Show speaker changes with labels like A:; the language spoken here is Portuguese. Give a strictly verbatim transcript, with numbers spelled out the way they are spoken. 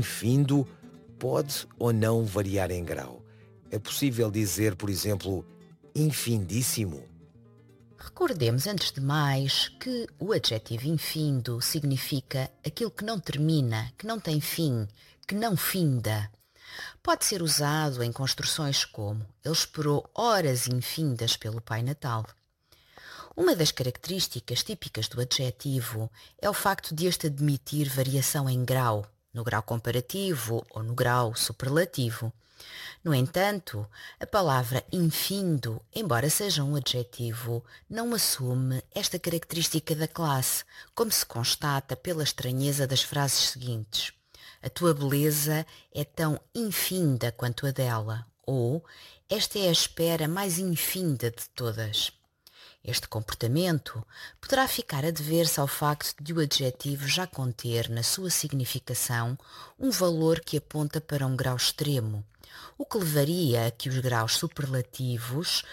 A: infindo pode ou não variar em grau. É possível dizer, por exemplo, infindíssimo?
B: Recordemos, antes de mais, que o adjetivo infindo significa aquilo que não termina, que não tem fim, que não finda. Pode ser usado em construções como ele esperou horas infindas pelo Pai Natal. Uma das características típicas do adjetivo é o facto de este admitir variação em grau, no grau comparativo ou no grau superlativo. No entanto, a palavra infindo, embora seja um adjetivo, não assume esta característica da classe, como se constata pela estranheza das frases seguintes. A tua beleza é tão infinda quanto a dela, ou esta é a espera mais infinda de todas. Este comportamento poderá ficar a dever-se ao facto de o adjetivo já conter na sua significação um valor que aponta para um grau extremo, o que levaria a que os graus superlativos